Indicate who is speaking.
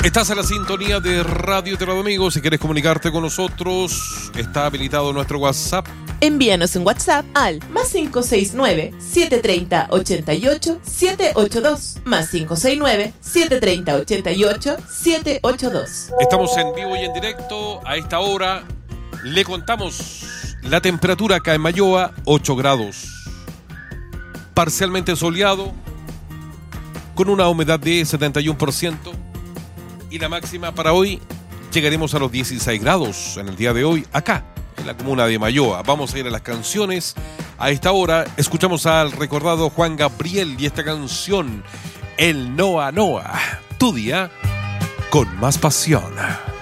Speaker 1: Estás en la sintonía de Radio Terra Domingo. Si quieres comunicarte con nosotros, está habilitado nuestro WhatsApp.
Speaker 2: Envíanos un WhatsApp al +569-730-88-782. +569-730-88-782.
Speaker 1: Estamos en vivo y en directo. A esta hora le contamos la temperatura acá en Mayoa, 8 grados. Parcialmente soleado, con una humedad de 71%. Y la máxima para hoy, llegaremos a los 16 grados en el día de hoy, acá, en la comuna de Mayoa. Vamos a ir a las canciones. A esta hora, escuchamos al recordado Juan Gabriel y esta canción, El Noa Noa, tu día con más pasión.